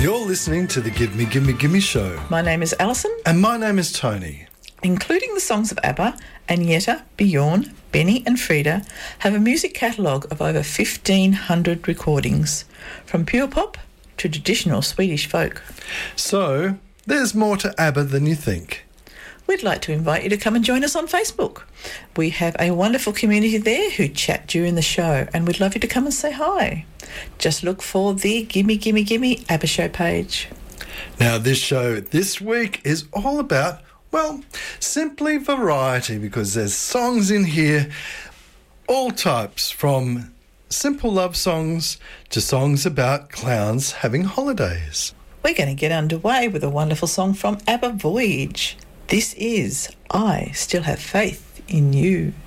You're listening to the Give Me, Give Me, Give Me show. My name is Alison. And my name is Tony. Including the songs of ABBA, Agneta, Bjorn, Benny and Frida have a music catalogue of over 1,500 recordings, from pure pop to traditional Swedish folk. So, there's more to ABBA than you think. We'd like to invite you to come and join us on Facebook. We have a wonderful community there who chat during the show, and we'd love you to come and say hi. Just look for the Gimme Gimme Gimme ABBA Show page. Now, this show this week is all about, well, simply variety, because there's songs in here, all types, from simple love songs to songs about clowns having holidays. We're going to get underway with a wonderful song from ABBA Voyage. This is I Still Have Faith in You.